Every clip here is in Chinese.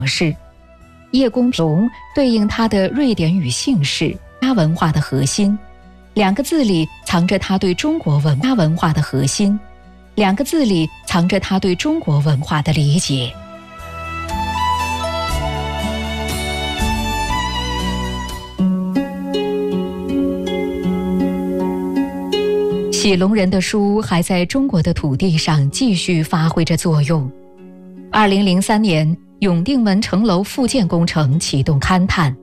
式。叶公龙对应他的瑞典语姓氏家文化的核心，2个字里藏着他对中国文化的核心，2个字里藏着他对中国文化的理解。喜龙人的书还在中国的土地上继续发挥着作用。2003年，永定门城楼复建工程启动勘探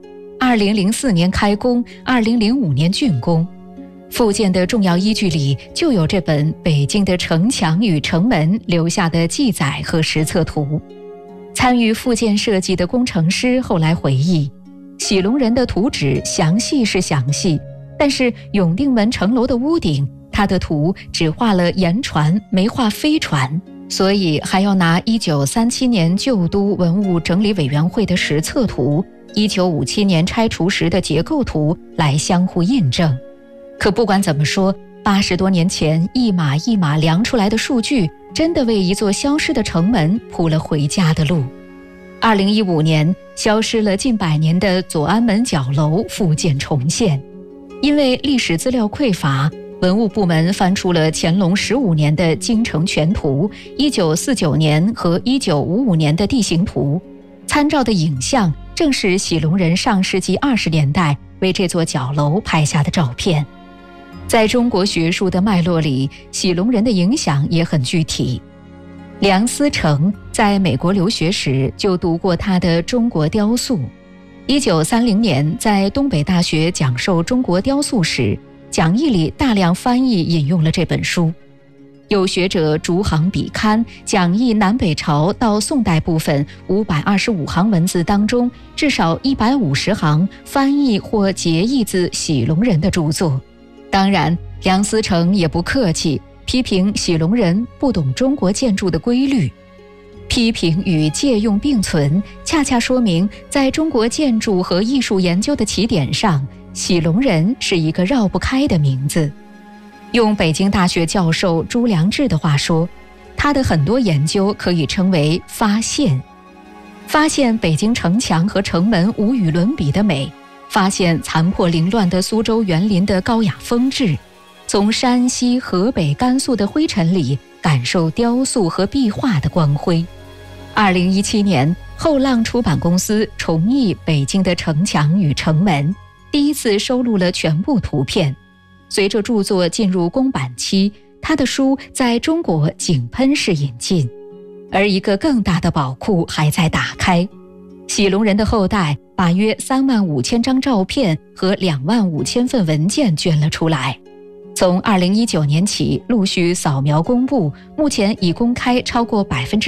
，2004年开工，2005年竣工。复建的重要依据里就有这本北京的城墙与城门留下的记载和实测图。参与复建设计的工程师后来回忆，喜龙人的图纸详细是详细，但是永定门城楼的屋顶，他的图只画了盐船，没画飞船，所以还要拿1937年旧都文物整理委员会的实测图、1957年拆除时的结构图来相互印证。可不管怎么说，80多年前一码一码量出来的数据，真的为一座消失的城门铺了回家的路。2015年，消失了近100年的左安门角楼复建重现，因为历史资料匮乏，文物部门翻出了乾隆15年的京城全图、1949年和1955年的地形图，参照的影像正是喜龙人上世纪20年代为这座角楼拍下的照片。在中国学术的脉络里，喜龙人的影响也很具体。梁思成在美国留学时就读过他的《中国雕塑》，1930年在东北大学讲授中国雕塑时，讲义里大量翻译引用了这本书。有学者逐行比勘，讲义南北朝到宋代部分525行文字当中，至少150行翻译或节译自喜龙人的著作。当然，梁思成也不客气，批评喜龙人不懂中国建筑的规律。批评与借用并存，恰恰说明在中国建筑和艺术研究的起点上，喜龙人是一个绕不开的名字。用北京大学教授朱良志的话说，他的很多研究可以称为发现。发现北京城墙和城门无与伦比的美，发现残破凌乱的苏州园林的高雅风致，从山西、河北、甘肃的灰尘里感受雕塑和壁画的光辉。2017年，后浪出版公司重译北京的城墙与城门，第一次收录了全部图片。随着著作进入公版期，他的书在中国井喷式引进，而一个更大的宝库还在打开。喜龙人的后代把约35000张照片和25000份文件捐了出来。从2019年起陆续扫描公布，目前已公开超过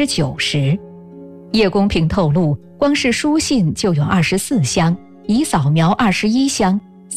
90%。叶公平透露，光是书信就有24箱，已扫描21箱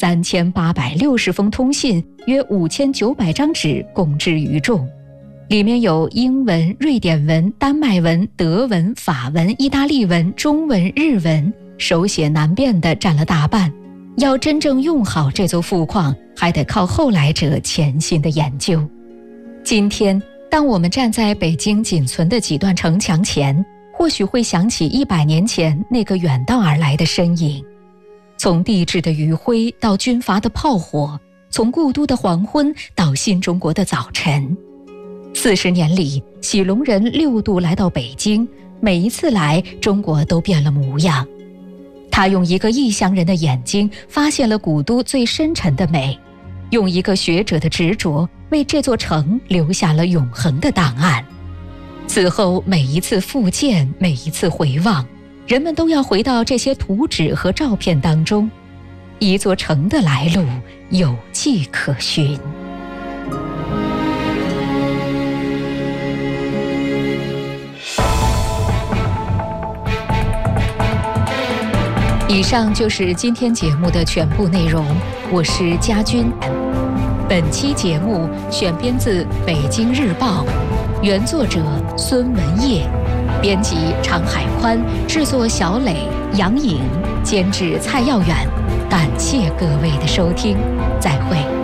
，3860封通信，约5900张纸公之于众。里面有英文、瑞典文、丹麦文、德文、法文、意大利文、中文、日文，手写难辨的占了大半。要真正用好这座富矿，还得靠后来者潜心的研究。今天，当我们站在北京仅存的几段城墙前，或许会想起100年前那个远道而来的身影。从地质的余晖到军阀的炮火，从故都的黄昏到新中国的早晨。40年里，喜龙人6度来到北京，每一次来，中国都变了模样。他用一个异乡人的眼睛发现了古都最深沉的美，用一个学者的执着为这座城留下了永恒的档案。此后每一次复建，每一次回望，人们都要回到这些图纸和照片当中，一座城的来路有迹可循。以上就是今天节目的全部内容，我是佳君。本期节目选编自《北京日报》，原作者孙文业，编辑常海宽，制作小磊、杨颖，监制蔡耀远。感谢各位的收听，再会。